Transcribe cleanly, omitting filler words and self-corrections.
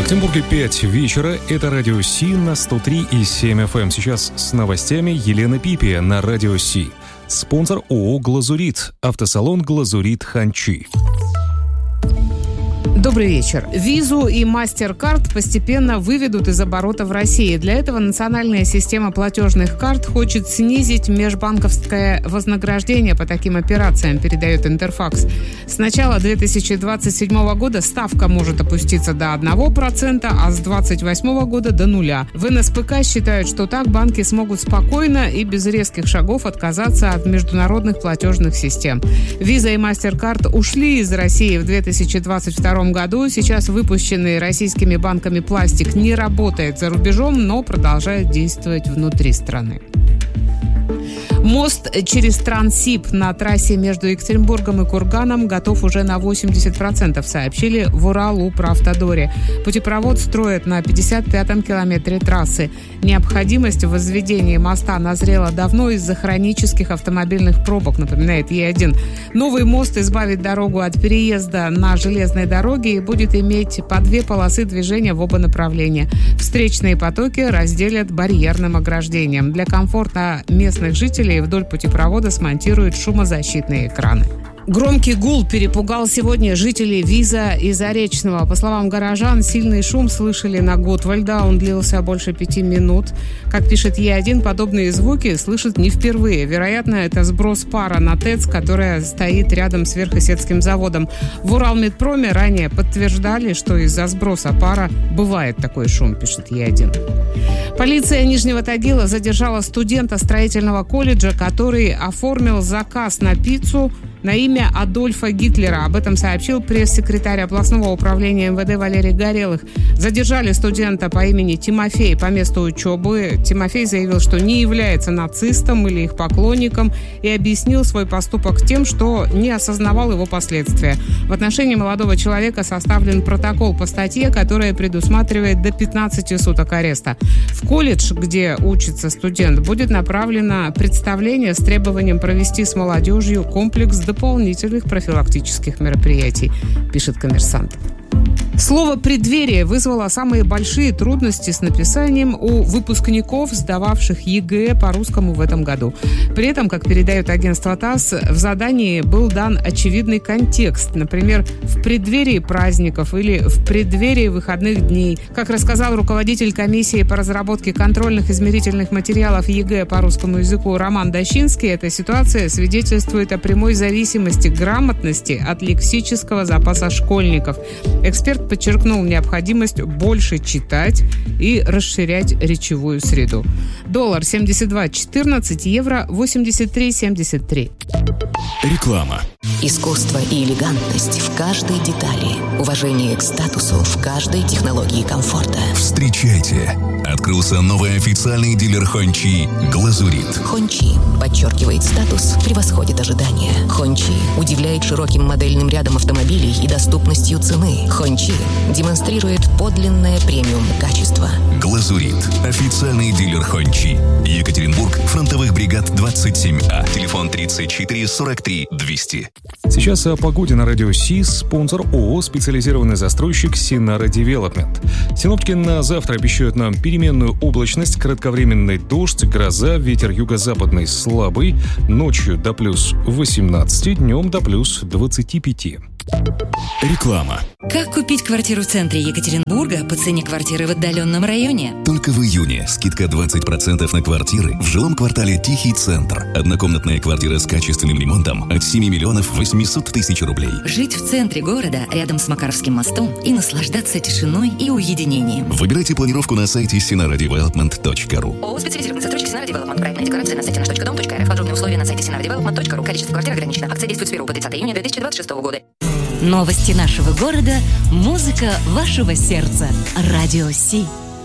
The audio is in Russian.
Екатеринбурге 5 вечера. Это Радио Си на 103,7 FM. Сейчас с новостями Елена Пипи на Радио Си. Спонсор ООО «Глазурит». Автосалон «Глазурит Ханчи». Добрый вечер. Визу и MasterCard постепенно выведут из оборота в России. Для этого национальная система платежных карт хочет снизить межбанковское вознаграждение по таким операциям, передает Интерфакс. С начала 2027 года ставка может опуститься до 1%, а с 2028 года до 0%. В НСПК считают, что так банки смогут спокойно и без резких шагов отказаться от международных платежных систем. Виза и MasterCard ушли из России в 2022 году. Сейчас выпущенный российскими банками пластик не работает за рубежом, но продолжает действовать внутри страны. Мост через Транссиб на трассе между Екатеринбургом и Курганом готов уже на 80%, сообщили в Уралуправтодоре. Путепровод строят на 55-м километре трассы. Необходимость в возведении моста назрела давно из-за хронических автомобильных пробок, напоминает Е1. Новый мост избавит дорогу от переезда на железной дороге и будет иметь по 2 полосы движения в оба направления. Встречные потоки разделят барьерным ограждением. Для комфорта местных жителей вдоль путепровода смонтируют шумозащитные экраны. Громкий гул перепугал сегодня жителей Виза и Заречного. По словам горожан, сильный шум слышали на Готвальда. Он длился больше 5 минут. Как пишет Е1, подобные звуки слышат не впервые. Вероятно, это сброс пара на ТЭЦ, которая стоит рядом с Верхесецким заводом. В Уралмедпроме ранее подтверждали, что из-за сброса пара бывает такой шум, пишет Е1. Полиция Нижнего Тагила задержала студента строительного колледжа, который оформил заказ на пиццу на имя Адольфа Гитлера. Об этом сообщил пресс-секретарь областного управления МВД Валерий Горелых. Задержали студента по имени Тимофей по месту учебы. Тимофей заявил, что не является нацистом или их поклонником, и объяснил свой поступок тем, что не осознавал его последствия. В отношении молодого человека составлен протокол по статье, которая предусматривает до 15 суток ареста. В колледж, где учится студент, будет направлено представление с требованием провести с молодежью комплекс дополнительных профилактических мероприятий, пишет «Коммерсант». Слово «преддверие» вызвало самые большие трудности с написанием у выпускников, сдававших ЕГЭ по русскому в этом году. При этом, как передает агентство ТАСС, в задании был дан очевидный контекст. Например, в преддверии праздников или в преддверии выходных дней. Как рассказал руководитель комиссии по разработке контрольных измерительных материалов ЕГЭ по русскому языку Роман Дощинский, эта ситуация свидетельствует о прямой зависимости грамотности от лексического запаса школьников. Эксперт подчеркнул необходимость больше читать и расширять речевую среду. Доллар 72.14, евро 83.73. Реклама. Искусство и элегантность в каждой детали. Уважение к статусу в каждой технологии комфорта. Встречайте! Открылся новый официальный дилер Хончи «Глазурит». Хончи подчеркивает статус, превосходит ожидания. Хончи удивляет широким модельным рядом автомобилей и доступностью цены. Хончи демонстрирует подлинное премиум-качество. «Глазурит» – официальный дилер Хончи. Екатеринбург, фронтовых бригад 27А. Телефон 34 43 200. Сейчас о погоде на Радио Си. Спонсор ООО «Специализированный застройщик Синара Девелопмент». Синоптики на завтра обещают нам переменную облачность, кратковременный дождь, гроза, ветер юго-западный слабый, ночью до плюс 18, днем до плюс 25. Реклама. Как купить квартиру в центре Екатеринбурга по цене квартиры в отдаленном районе? Только в июне скидка 20% на квартиры в жилом квартале «Тихий центр». Однокомнатная квартира с качественным ремонтом от 7 миллионов 800 тысяч рублей. Жить в центре города, рядом с Макаровским мостом, и наслаждаться тишиной и уединением. Выбирайте планировку на сайте sinaradevelopment.ru. ООО «Специализированный застройщик Синара Девелопмент». Проектная декларация на сайте nаш.dom.rf. Подробные условия на сайте sinaradevelopment.ru. Количество квартир ограничено. Акция действует с 1 по 30 июня 2026 года. Новости нашего города, музыка вашего сердца. Радио Си.